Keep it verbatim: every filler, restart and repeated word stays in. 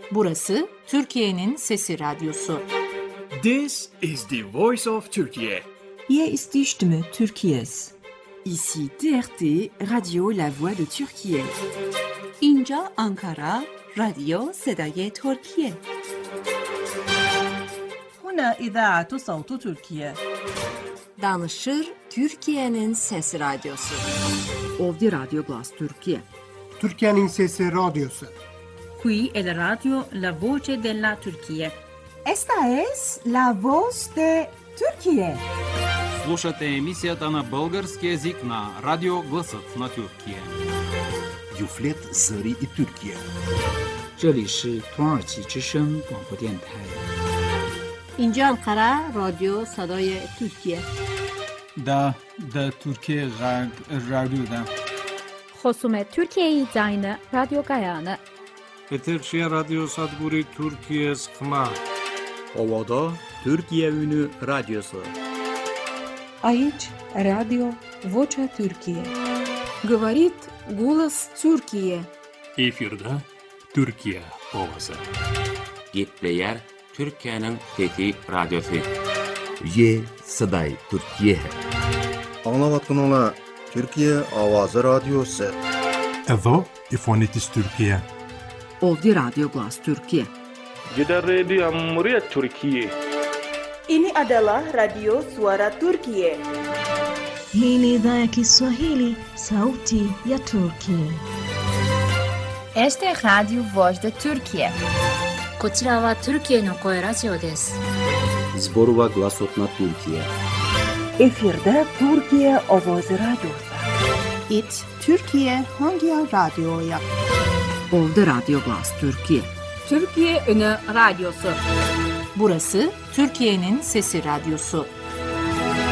Burası Türkiye'nin Sesi Radyosu. This is the voice of Turkey. Hier ist die Stimme Türkiye's. Ici T R T, Radio La Voix de Türkiye. اینجا آنکارا، رادیو صدای ترکیه. هنا إذاعة صوت تركيا. Danışır Türkiye'nin Sesi Radyosu. Ovdje Radio Glas Türkiye. Türkiye'nin Sesi Radyosu. Qui è la radio La Voce della Turchia. Esta es La Voz de Türkiye. Слушате емисията на български език на Радио Гласът на Türkiye. Юфлет Зари и Türkiye. 这里是土耳其之声广播电台。 اینجا انقره رادیو صدای ترکیه. دا دا Türkiye Radyo'da. خصومت Türkiye Zayne Radyo Gayane. Eterşehir Radyo Sadguri Türkiye Skma. Ovada Türkiye Ünü Radyosu. Aici Radio Vocea Türkiye. Говорит голос Türkiye. Efirde Türkiye Ovası. Gitleyer Türkiye'nin Fethi Radyosu. Ye Saday Türkiye. Anlavatkanlar Türkiye Avazı Radyosu. Evo İfonitis Türkiye. Ovdje Radio Glas Türkiye. Gidan Radio Muryat Türkiye. Ini adalah Radio Suara Turkiye. Hii ni idhaa ya Kiswahili, Sauti ya Turkiye. Este es Radio Voz de Turkiye. こちらはトルキエの声ラジオです。 Zborova Glasotna Türkiye. Efirde Türkiye Ovoz Radyosu. It Türkiye Hangi Radyo'ya? Ovdje Radio Glas Türkiye. Türkiye Ünü Radyosu. Burası Türkiye'nin Sesi Radyosu.